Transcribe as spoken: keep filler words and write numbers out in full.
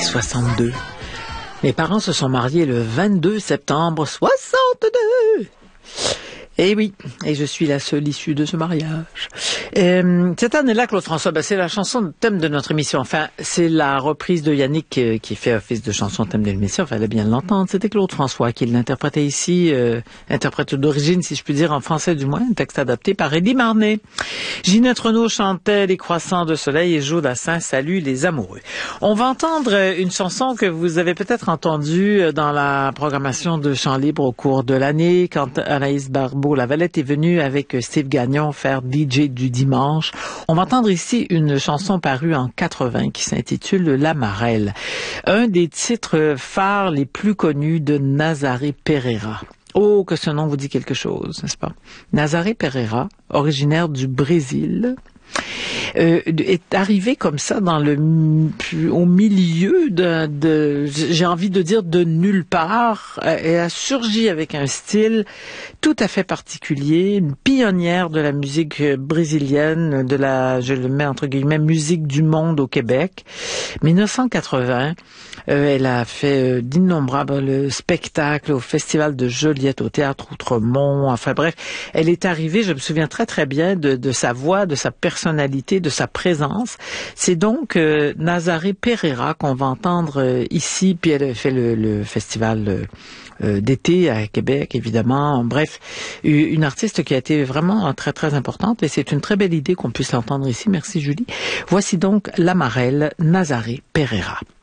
soixante-deux. Mes parents se sont mariés le vingt-deux septembre soixante-deux. Eh oui, et je suis la seule issue de ce mariage. Euh, cette année-là, Claude François, ben, c'est la chanson de thème de notre émission. Enfin, c'est la reprise de Yannick euh, qui fait office de chanson thème de l'émission. Fallait bien l'entendre. C'était Claude François qui l'interprétait ici, euh, interprète d'origine, si je puis dire, en français du moins, un texte adapté par Eddie Marnet. Ginette Renaud chantait Les croissants de soleil et Joe Dassin salue les amoureux. On va entendre une chanson que vous avez peut-être entendue dans la programmation de Chant Libre au cours de l'année, quand Anaïs Barbeau-Lavalette est venue avec Steve Gagnon faire D J du dimanche. On va entendre ici une chanson parue en quatre-vingts qui s'intitule La Marelle, un des titres phares les plus connus de Nazaré Pereira. Oh, que ce nom vous dit quelque chose, n'est-ce pas? Nazaré Pereira, originaire du Brésil, Euh, est arrivé comme ça dans le au milieu de, de j'ai envie de dire de nulle part, et a surgi avec un style tout à fait particulier, une pionnière de la musique brésilienne, de la, je le mets entre guillemets, musique du monde au Québec. dix-neuf cent quatre-vingts, euh, elle a fait euh, d'innombrables spectacles au Festival de Joliette, au Théâtre Outremont, enfin bref, elle est arrivée, je me souviens très très bien de, de sa voix, de sa personnalité, de sa présence. C'est donc euh, Nazaré Pereira qu'on va entendre euh, ici, puis elle a fait le, le festival euh, euh, d'été à Québec, évidemment. Bref, une artiste qui a été vraiment très très importante, et c'est une très belle idée qu'on puisse l'entendre ici. Merci Julie. Voici donc La Marelle, Nazaré Pereira.